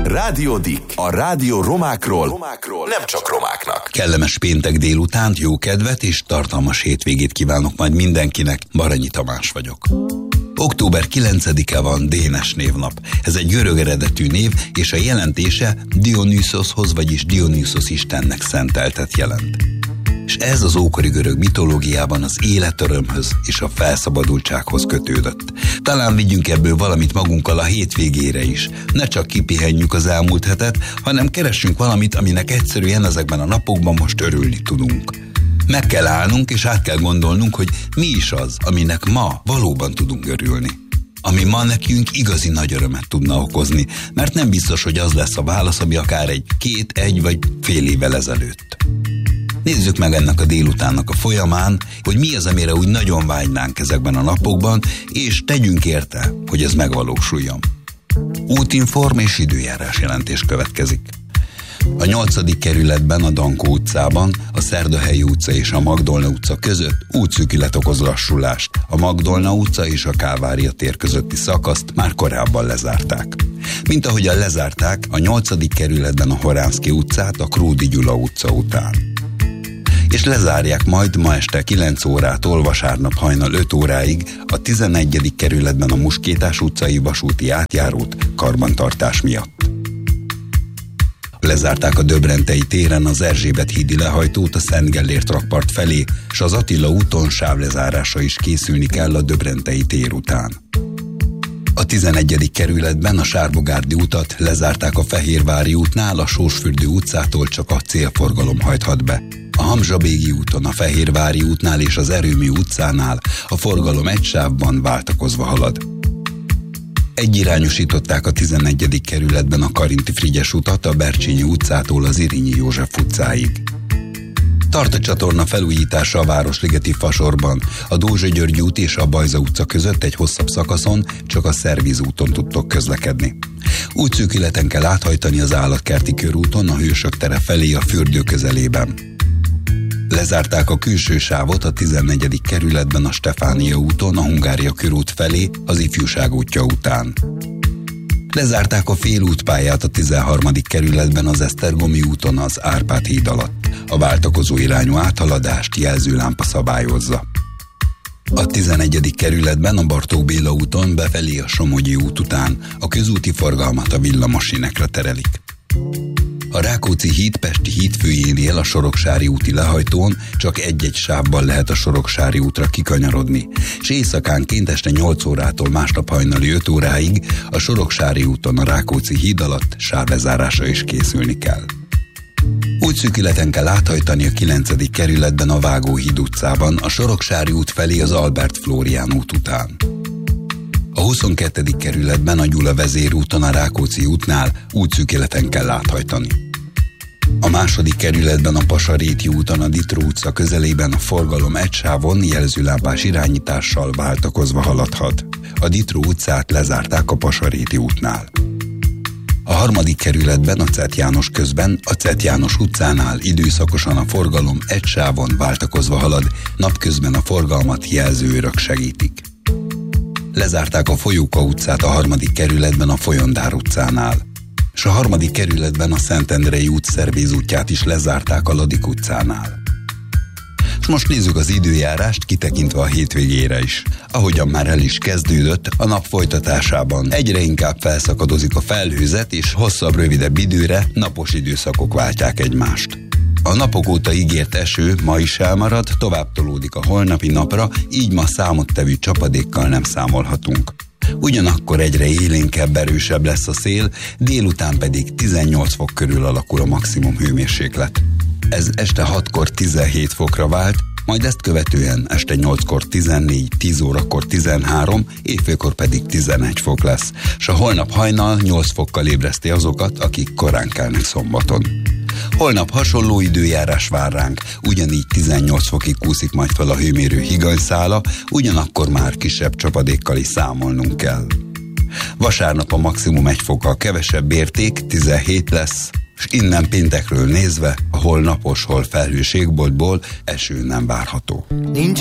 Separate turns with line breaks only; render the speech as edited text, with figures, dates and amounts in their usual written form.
Rádió Dick. A rádió romákról, nem csak romáknak.
Kellemes péntek délutánt, jó kedvet és tartalmas hétvégét kívánok majd mindenkinek. Baranyi Tamás vagyok. Október 9-e van Dénes névnap. Ez egy görög eredetű név, és a jelentése Dionyszoshoz, vagyis Dionyszos istennek szenteltet jelent. És ez az ókori görög mitológiában az életörömhöz és a felszabadultsághoz kötődött. Talán vigyünk ebből valamit magunkkal a hétvégére is. Ne csak kipihenjük az elmúlt hetet, hanem keressünk valamit, aminek egyszerűen ezekben a napokban most örülni tudunk. Meg kell állnunk és át kell gondolnunk, hogy mi is az, aminek ma valóban tudunk örülni. Ami ma nekünk igazi nagy örömet tudna okozni, mert nem biztos, hogy az lesz a válasz, ami akár egy vagy fél évvel ezelőtt. Nézzük meg ennek a délutánnak a folyamán, hogy mi az, amire úgy nagyon vágynánk ezekben a napokban, és tegyünk érte, hogy ez megvalósuljon. Útinform és időjárás jelentés következik. A 8. kerületben, a Dankó utcában, a Szerdahelyi utca és a Magdolna utca között útszűkület okoz lassulást. A Magdolna utca és a Kálvária tér közötti szakaszt már korábban lezárták. Mint ahogyan lezárták a 8. kerületben a Horánszky utcát a Kródi Gyula utca után. És lezárják majd ma este 9 órától vasárnap hajnal 5 óráig a 11. kerületben a Muskétás utcai vasúti átjárót karbantartás miatt. Lezárták a Döbrentei téren az Erzsébet hídi lehajtót a Szent Gellért rakpart felé, és az Attila úton sávlezárása is készülni kell a Döbrentei tér után. A 11. kerületben a Sárbogárdi utat lezárták a Fehérvári útnál, a Sósfürdő utcától csak a célforgalom hajthat be. A Hamzsa-Bégi úton, a Fehérvári útnál és az Erőmű utcánál a forgalom egy sávban váltakozva halad. Egyirányosították a 11. kerületben a Karinti Frigyes utat a Bercsényi utcától az Irényi József utcáig. Tart a csatorna felújítása a Városligeti Fasorban, a Dózsa György út és a Bajza utca között egy hosszabb szakaszon csak a Szerviz úton tudtok közlekedni. Útszűkületen kell áthajtani az Állatkerti körúton a Hősök tere felé a fürdő közelében. Lezárták a külső sávot a 14. kerületben a Stefánia úton a Hungária körút felé az Ifjúság útja után. Lezárták a félútpályát a 13. kerületben az Esztergomi úton az Árpád híd alatt. A váltakozó irányú áthaladást jelzőlámpa szabályozza. A 11. kerületben a Bartók Béla úton befelé a Somogyi út után a közúti forgalmat a villamosínekre terelik. A Rákóczi híd Pesti hídfőjénél a Soroksári úti lehajtón csak egy-egy sávban lehet a Soroksári útra kikanyarodni, és éjszakánként este 8 órától másnap hajnali 5 óráig a Soroksári úton a Rákóczi híd alatt sávlezárása is készülni kell. Útszűkületen kell áthajtani a 9. kerületben a Vágóhíd utcában a Soroksári út felé az Albert Flórián út után. A 22. kerületben a Gyula vezérúton a Rákóczi útnál útszűkületen kell áthajtani. A 2. kerületben a Pasaréti úton a Ditró utca közelében a forgalom egy sávon jelzőlámpás irányítással váltakozva haladhat. A Ditró utcát lezárták a Pasaréti útnál. A 3. kerületben a Czet János közben a Czet János utcánál időszakosan a forgalom egy sávon váltakozva halad, napközben a forgalmat jelzőőrök segítik. Lezárták a Folyóka utcát a 3. kerületben a Folyondár utcánál, és a 3. kerületben a Szentendrei út Szervéz útját is lezárták a Ladik utcánál. És most nézzük az időjárást, kitekintve a hétvégére is. Ahogyan már el is kezdődött, a nap folytatásában egyre inkább felszakadozik a felhőzet, és hosszabb, rövidebb időre napos időszakok váltják egymást. A napok óta ígért eső ma is elmarad, tovább tolódik a holnapi napra, így ma számottevő csapadékkal nem számolhatunk. Ugyanakkor egyre élénkebb, erősebb lesz a szél, délután pedig 18 fok körül alakul a maximum hőmérséklet. Ez este 6-kor 17 fokra vált, majd ezt követően este 8-kor 14, 10 órakor 13, éjfélkor pedig 11 fok lesz, s a holnap hajnal 8 fokkal ébreszti azokat, akik korán kelnek szombaton. Holnap hasonló időjárás vár ránk, ugyanígy 18 fokig kúszik majd fel a hőmérő higanyszála, ugyanakkor már kisebb csapadékkal is számolnunk kell. Vasárnap a maximum 1 fokkal kevesebb érték, 17 lesz, és innen péntekről nézve a hol napos, hol felhős égboltból eső nem várható.